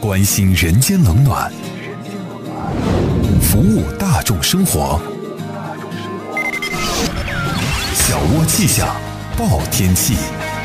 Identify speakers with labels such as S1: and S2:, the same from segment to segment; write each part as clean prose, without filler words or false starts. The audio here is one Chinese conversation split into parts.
S1: 关心人间冷暖，服务大众生活。小窝气象报天气。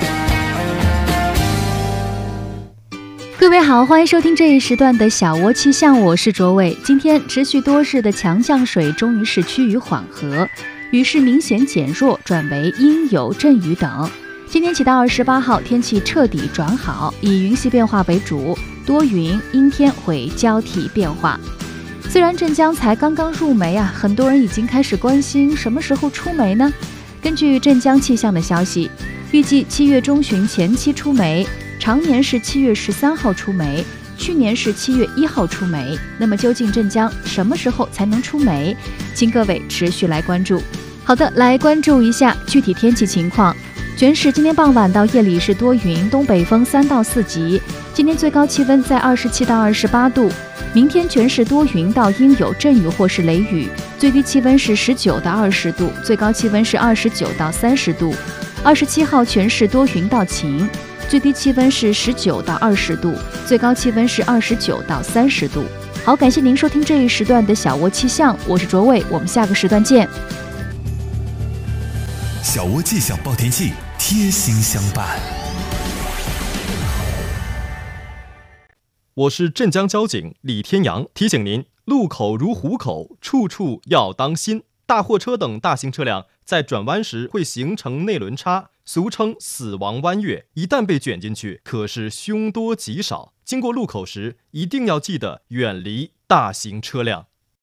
S2: 各位好，欢迎收听这一时段的小窝气象，我是卓伟。今天持续多日的强降水终于是趋于缓和，雨势明显减弱，转为阴有阵雨等。今天起到28号，天气彻底转好，以云系变化为主，多云阴天会交替变化。虽然镇江才刚刚入梅啊，很多人已经开始关心什么时候出梅呢？根据镇江气象的消息，预计7月中旬前期出梅，常年是7月13号出梅，去年是7月1号出梅。那么究竟镇江什么时候才能出梅？请各位持续来关注。好的，来关注一下具体天气情况。全市今天傍晚到夜里是多云，东北风3到4级。今天最高气温在27到28度。明天全市多云到阴有阵雨或是雷雨，最低气温是19到20度，最高气温是29到30度。27号全市多云到晴，最低气温是19到20度，最高气温是29到30度。好，感谢您收听这一时段的小窝气象，我是卓伟，我们下个时段见。
S1: 小窝气象报天气，贴心相伴。
S3: 我是镇江交警李天阳，提醒您，路口如虎口，处处要当心。大货车等大型车辆在转弯时会形成内轮差，俗称死亡弯月，一旦被卷进去，可是凶多吉少。经过路口时，一定要记得远离大型车辆。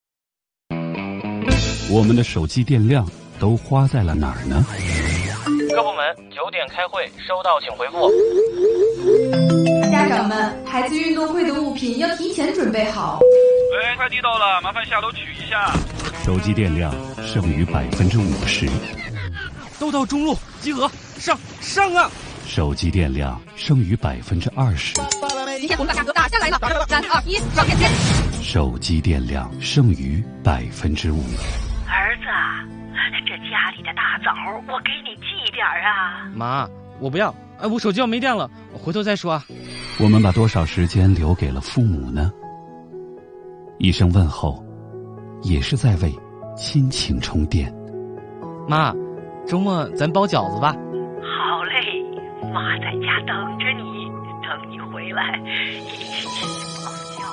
S4: 我们的手机电量都花在了哪儿呢？
S5: 各部门9点开会，收到请回复。
S6: 家长们，孩子运动会的物品要提前准备好。
S7: 喂，快递到了，麻烦下楼取一下。
S4: 手机电量剩余50%。
S7: 都到中路集合，上啊！
S4: 手机电量剩余20%。
S6: 今天我们把价格打下来了，3、2、1，上电线。
S4: 手机电量剩余5%。
S8: 儿子，这家里的大枣我给你寄点啊。
S5: 妈，我不要，我手机要没电了，我回头再说啊。
S4: 我们把多少时间留给了父母呢？一声问候，也是在为亲情充电。
S5: 妈，周末咱包饺子吧。
S8: 好嘞，妈在家等着你，等你回来一起包饺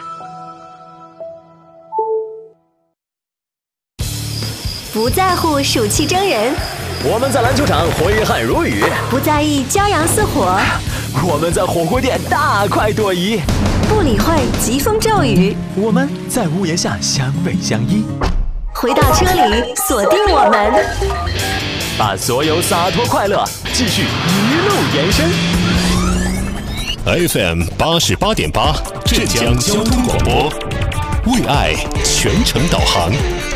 S9: 子。不在乎暑气蒸人，
S10: 我们在篮球场挥汗如雨；
S9: 不在意骄阳似火，
S10: 我们在火锅店大快朵颐；
S9: 不理会疾风骤雨，
S10: 我们在屋檐下相偎相依。
S9: 回到车里，锁定我们，
S10: 把所有洒脱快乐继续一路延伸。
S1: FM 88.8，镇江交通广播，为爱全程导航。